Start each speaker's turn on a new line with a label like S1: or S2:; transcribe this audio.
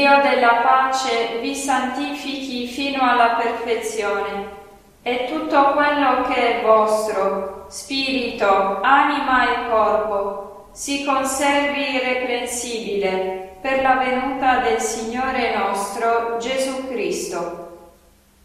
S1: Dio della pace vi santifichi fino alla perfezione, e tutto quello che è vostro, spirito, anima e corpo, si conservi irreprensibile per la venuta del Signore nostro Gesù Cristo.